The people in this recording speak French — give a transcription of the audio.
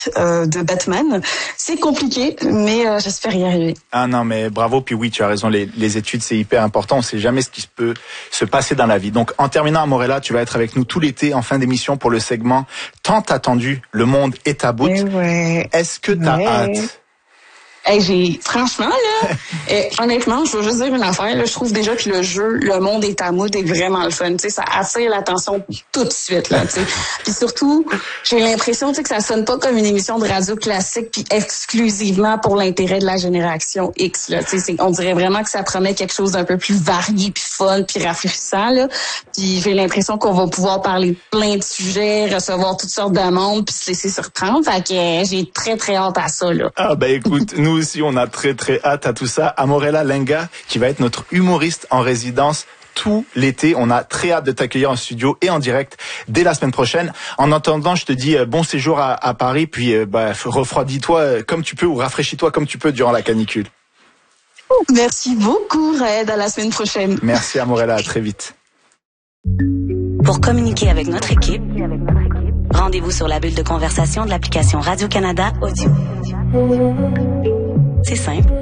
de Batman. C'est compliqué, mais j'espère y arriver. Ah non, mais bravo. Puis oui, tu as raison, les études, c'est hyper important. On sait jamais ce qui peut se passer dans la vie. Donc, en terminant, Amorella, tu vas être avec nous tout l'été en fin d'émission pour le segment tant attendu, Le Monde est à bout. Ouais. Est-ce que tu as hâte? Franchement, là, honnêtement, je veux juste dire une affaire, là, je trouve déjà que le jeu, Le Monde est à mood est vraiment le fun, tu sais, ça attire l'attention tout de suite, là, tu sais. Puis surtout, j'ai l'impression, tu sais, que ça sonne pas comme une émission de radio classique puis exclusivement pour l'intérêt de la génération X, là, tu sais, on dirait vraiment que ça promet quelque chose d'un peu plus varié puis fun puis rafraîchissant, là. Puis j'ai l'impression qu'on va pouvoir parler de plein de sujets, recevoir toutes sortes de monde puis se laisser surprendre, fait que j'ai très très hâte à ça, là. Ah ben écoute, nous aussi on a très très hâte à tout ça. Amorella Lenga qui va être notre humoriste en résidence tout l'été. On a très hâte de t'accueillir en studio et en direct dès la semaine prochaine. En attendant, je te dis bon séjour à Paris, puis refroidis-toi comme tu peux ou rafraîchis-toi comme tu peux durant la canicule. Merci beaucoup, Red. À la semaine prochaine. Merci Amorella, à très vite. Pour communiquer avec notre équipe, rendez-vous sur la bulle de conversation de l'application Radio-Canada Audio. C'est simple,